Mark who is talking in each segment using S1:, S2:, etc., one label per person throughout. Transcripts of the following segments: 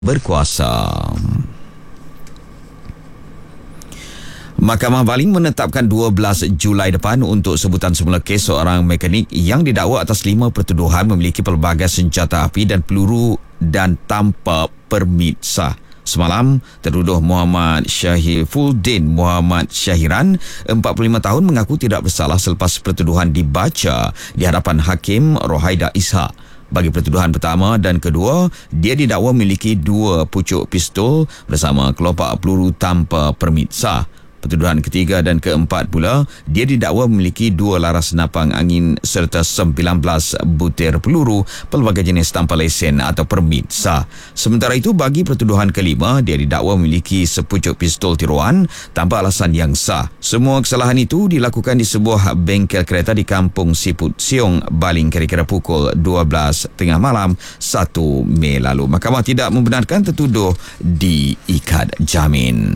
S1: berkuasa. Mahkamah Baling menetapkan 12 Julai depan untuk sebutan semula kes seorang mekanik yang didakwa atas 5 pertuduhan memiliki pelbagai senjata api dan peluru dan tanpa permit sah. Semalam, tertuduh Muhammad Syahifuddin Muhammad Syahiran, 45 tahun, mengaku tidak bersalah selepas pertuduhan dibaca di hadapan Hakim Rohaida Ishak. Bagi pertuduhan pertama dan kedua, dia didakwa memiliki 2 pucuk pistol bersama kelopak peluru tanpa permit sah. Pertuduhan ketiga dan keempat pula, dia didakwa memiliki 2 laras senapang angin serta 19 butir peluru pelbagai jenis tanpa lesen atau permit sah. Sementara itu, bagi pertuduhan kelima, dia didakwa memiliki sepucuk pistol tiruan tanpa alasan yang sah. Semua kesalahan itu dilakukan di sebuah bengkel kereta di Kampung Siput Siong, Baling, kira-kira pukul 12 tengah malam 1 Mei lalu. Mahkamah tidak membenarkan tertuduh diikat jamin.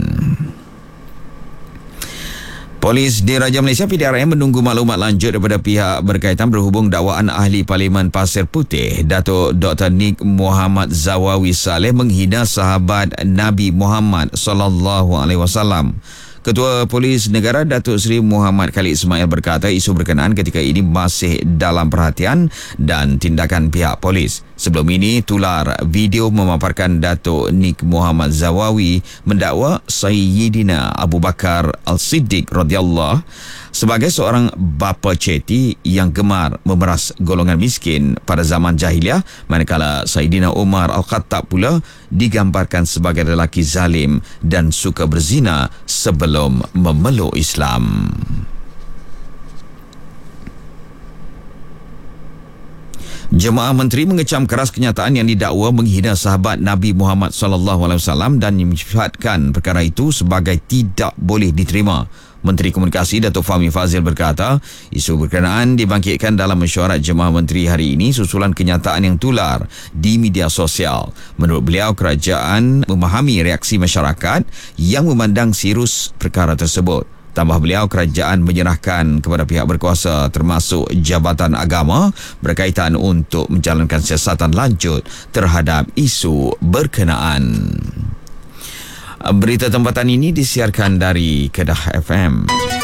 S1: Polis Diraja Malaysia PDRM menunggu maklumat lanjut daripada pihak berkaitan berhubung dakwaan Ahli Parlimen Pasir Putih Datuk Dr. Nik Muhammad Zawawi Saleh menghina sahabat Nabi Muhammad SAW. Ketua Polis Negara Datuk Seri Muhammad Khalid Ismail berkata isu berkenaan ketika ini masih dalam perhatian dan tindakan pihak polis. Sebelum ini, tular video memaparkan Datuk Nik Muhammad Zawawi mendakwa Sayyidina Abu Bakar Al-Siddiq radhiyallahu sebagai seorang bapa ceti yang gemar memeras golongan miskin pada zaman jahiliah, manakala Sayyidina Umar Al-Khattab pula digambarkan sebagai lelaki zalim dan suka berzina sebelum memeluk Islam. Jemaah Menteri mengecam keras kenyataan yang didakwa menghina sahabat Nabi Muhammad SAW dan menyifatkan perkara itu sebagai tidak boleh diterima. Menteri Komunikasi Datuk Fahmi Fazil berkata, isu berkenaan dibangkitkan dalam mesyuarat Jemaah Menteri hari ini susulan kenyataan yang tular di media sosial. Menurut beliau, kerajaan memahami reaksi masyarakat yang memandang serius perkara tersebut. Tambah beliau, kerajaan menyerahkan kepada pihak berkuasa termasuk Jabatan Agama berkaitan untuk menjalankan siasatan lanjut terhadap isu berkenaan. Berita tempatan ini disiarkan dari Kedah FM.